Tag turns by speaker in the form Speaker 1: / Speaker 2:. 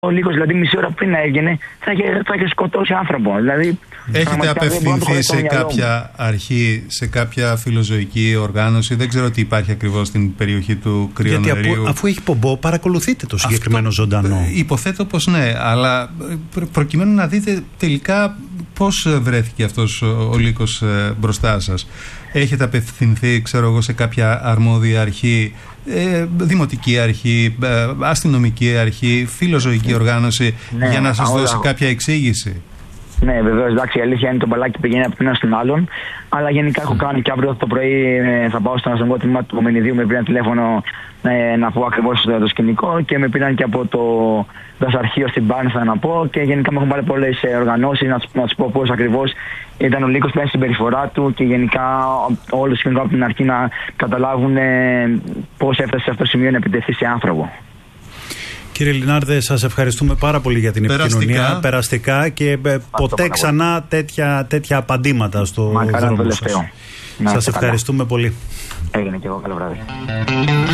Speaker 1: ο Λύκος, δηλαδή μισή ώρα πριν να έβγαινε, θα είχε σκοτώσει άνθρωπο. Δηλαδή,
Speaker 2: έχετε απευθυνθεί σε κάποια αρχή, σε κάποια φιλοζωική οργάνωση? Δεν ξέρω τι υπάρχει ακριβώς στην περιοχή του Κρυονερίου.
Speaker 3: Γιατί αφού έχει πομπό, παρακολουθείτε το συγκεκριμένο ζωντανό.
Speaker 2: Υποθέτω πως ναι, αλλά προκειμένου να δείτε τελικά πώς βρέθηκε αυτός ο Λύκος μπροστά σας. Έχετε απευθυνθεί, ξέρω εγώ, σε κάποια αρμόδια αρχή, δημοτική αρχή, αστυνομική αρχή, φιλοζωική οργάνωση, για να σας δώσει κάποια εξήγηση?
Speaker 1: Ναι, βεβαίως, εντάξει, η αλήθεια είναι το μπαλάκι πηγαίνει από τον ένα στον άλλον. Αλλά γενικά έχω κάνει και αύριο το πρωί θα πάω στο νοσοκομείο τμήμα του Κομενιδίου. Με πήραν τηλέφωνο να πω ακριβώς το σκηνικό και με πήραν και από το δασαρχείο στην Πάνθα να πω. Και γενικά με έχουν πάρει πολλές οργανώσεις να τους πω πώς ακριβώς ήταν ο Λύκος, ποια είναι η συμπεριφορά του και γενικά όλο το σκηνικό από την αρχή να καταλάβουν πώς έφτασε σε αυτό το σημείο να επιτεθεί σε άνθρωπο.
Speaker 3: Κύριε Λινάρδε, σας ευχαριστούμε πάρα πολύ για την επικοινωνία. Περαστικά και ποτέ ξανά τέτοια απαντήματα στο δρόμο σας. Σας ευχαριστούμε πολύ.
Speaker 1: Έγινε και εγώ. Καλό βράδυ.